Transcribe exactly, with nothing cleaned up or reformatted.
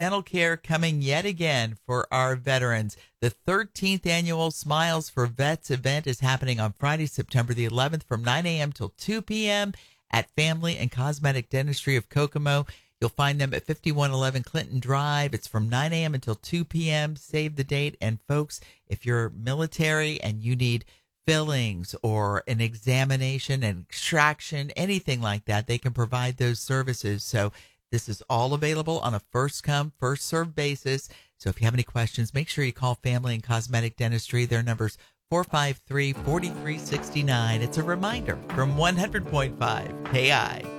dental care coming yet again for our veterans. The thirteenth annual Smiles for Vets event is happening on Friday, September the eleventh from nine a.m. till two p.m. at Family and Cosmetic Dentistry of Kokomo. You'll find them at fifty-one eleven Clinton Drive. It's from nine a.m. until two p.m. Save the date. And folks, if you're military and you need fillings or an examination, an extraction, anything like that, they can provide those services. So this is all available on a first-come, first-served basis. So if you have any questions, make sure you call Family and Cosmetic Dentistry. Their number's four five three, four three six nine. It's a reminder from one hundred point five K I.